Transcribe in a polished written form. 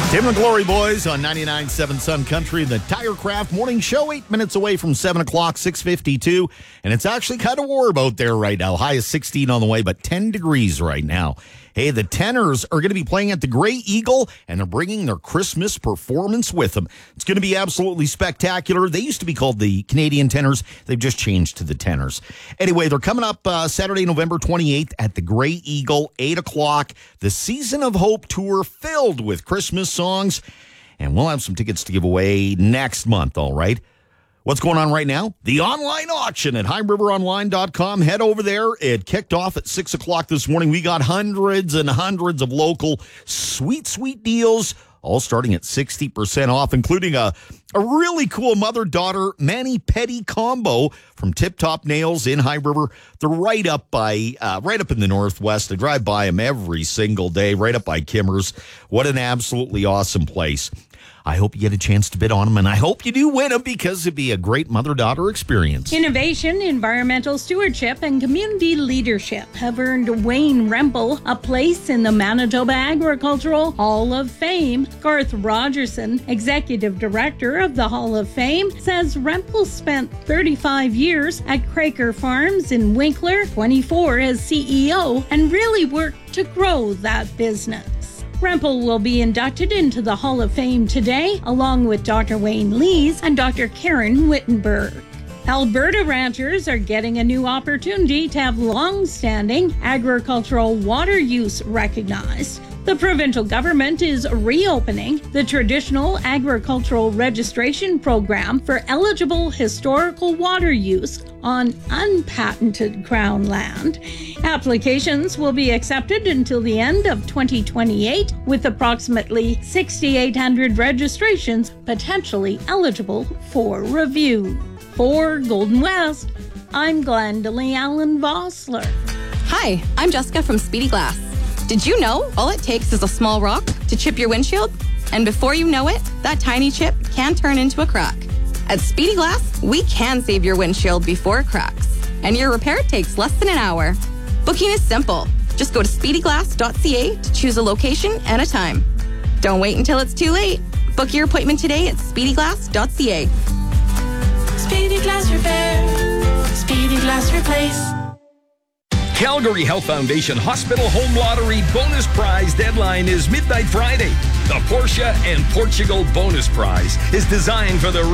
Tim and Glory Boys on 99.7 Sun Country, the Tirecraft Morning Show, 8 minutes away from 7 o'clock, 6:52. And it's actually kind of warm out there right now. High is 16 on the way, but 10 degrees right now. Hey, the Tenors are going to be playing at the Grey Eagle, and they're bringing their Christmas performance with them. It's going to be absolutely spectacular. They used to be called the Canadian Tenors. They've just changed to the Tenors. Anyway, they're coming up Saturday, November 28th at the Grey Eagle, 8 o'clock. The Season of Hope tour filled with Christmas songs, and we'll have some tickets to give away next month, all right? What's going on right now? The online auction at highriveronline.com. Head over there. It kicked off at 6 o'clock this morning. We got hundreds and hundreds of local sweet, sweet deals, all starting at 60% off, including a really cool mother-daughter mani-pedi combo from Tip Top Nails in High River. They're right up in the Northwest. I drive by them every single day, right up by Kimmers. What an absolutely awesome place. I hope you get a chance to bid on them, and I hope you do win them because it'd be a great mother-daughter experience. Innovation, environmental stewardship, and community leadership have earned Wayne Rempel a place in the Manitoba Agricultural Hall of Fame. Garth Rogerson, Executive Director of the Hall of Fame, says Rempel spent 35 years at Craker Farms in Winkler, 24 as CEO, and really worked to grow that business. Rempel will be inducted into the Hall of Fame today, along with Dr. Wayne Lees and Dr. Karen Wittenberg. Alberta ranchers are getting a new opportunity to have long-standing agricultural water use recognized. The provincial government is reopening the traditional agricultural registration program for eligible historical water use on unpatented Crown land. Applications will be accepted until the end of 2028, with approximately 6,800 registrations potentially eligible for review. For Golden West, I'm Glendalee Allen Vossler. Hi, I'm Jessica from Speedy Glass. Did you know all it takes is a small rock to chip your windshield? And before you know it, that tiny chip can turn into a crack. At Speedy Glass, we can save your windshield before it cracks. And your repair takes less than an hour. Booking is simple. Just go to speedyglass.ca to choose a location and a time. Don't wait until it's too late. Book your appointment today at speedyglass.ca. Speedy Glass Repair. Speedy Glass Replace. Calgary Health Foundation Hospital Home Lottery bonus prize deadline is midnight Friday. The Porsche and Portugal bonus prize is designed for the